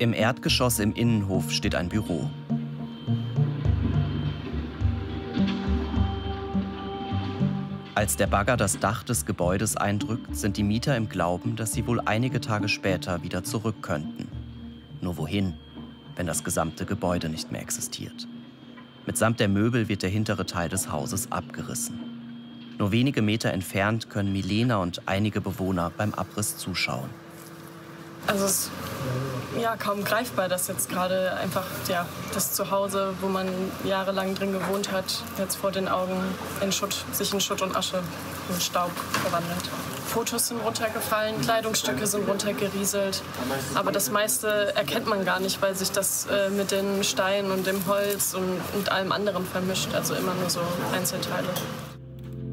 Im Erdgeschoss im Innenhof steht ein Büro. Als der Bagger das Dach des Gebäudes eindrückt, sind die Mieter im Glauben, dass sie wohl einige Tage später wieder zurück könnten. Nur wohin, wenn das gesamte Gebäude nicht mehr existiert? Mitsamt der Möbel wird der hintere Teil des Hauses abgerissen. Nur wenige Meter entfernt können Milena und einige Bewohner beim Abriss zuschauen. Also es ist ja kaum greifbar, dass jetzt gerade einfach das Zuhause, wo man jahrelang drin gewohnt hat, jetzt vor den Augen sich in Schutt und Asche und Staub verwandelt. Fotos sind runtergefallen, Kleidungsstücke sind runtergerieselt, aber das meiste erkennt man gar nicht, weil sich das mit den Steinen und dem Holz und allem anderen vermischt, also immer nur so Einzelteile.